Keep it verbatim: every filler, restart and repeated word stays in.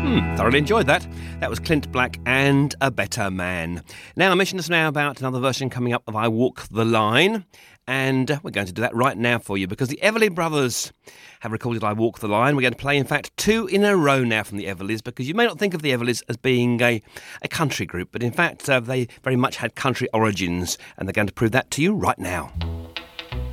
Hmm, thoroughly enjoyed that. That was Clint Black and A Better Man. Now, I mentioned just now about another version coming up of I Walk the Line, and uh, we're going to do that right now for you because the Everly Brothers have recorded I Walk the Line. We're going to play, in fact, two in a row now from the Everlys, because you may not think of the Everlys as being a, a country group, but in fact, uh, they very much had country origins, and they're going to prove that to you right now.